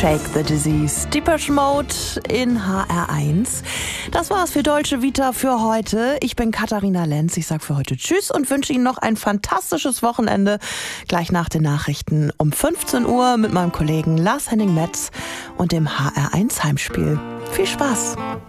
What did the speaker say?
Shake the Disease. Depeche Mode in HR1. Das war's für Deutsche Vita für heute. Ich bin Katharina Lenz. Ich sag für heute Tschüss und wünsche Ihnen noch ein fantastisches Wochenende. Gleich nach den Nachrichten um 15 Uhr mit meinem Kollegen Lars Henning Metz und dem HR1 Heimspiel. Viel Spaß!